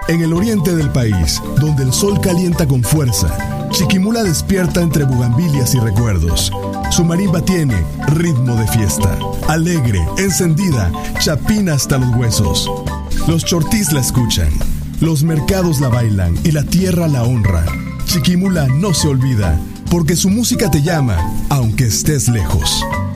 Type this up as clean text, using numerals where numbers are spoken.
En el oriente del país, donde el sol calienta con fuerza, Chiquimula despierta entre bugambilias y recuerdos. Su marimba tiene ritmo de fiesta, alegre, encendida, chapina hasta los huesos. Los chortís la escuchan, los mercados la bailan y la tierra la honra. Chiquimula no se olvida, porque su música te llama, aunque estés lejos.